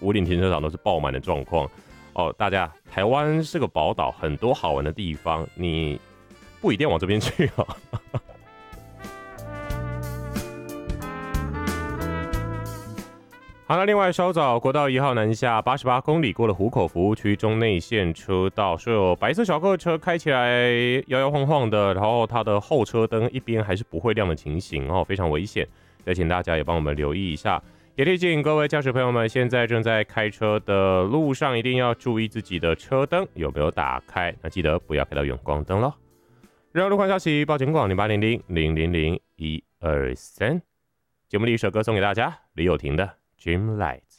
武岭停车场都是爆满的状况哦。大家，台湾是个宝岛，很多好玩的地方，你不一定往这边去哦。好，那另外稍早国道1号南下88公里，过了湖口服务区中内线车道，是有白色小客车开起来摇摇晃晃的，然后它的后车灯一边还是不会亮的情形哦，非常危险。再请大家也帮我们留意一下，也提醒各位驾驶朋友们，现在正在开车的路上，一定要注意自己的车灯有没有打开，那记得不要开到远光灯咯。让路况消息报警广0800000123，节目里一首歌送给大家，李友廷的。Dream Lights。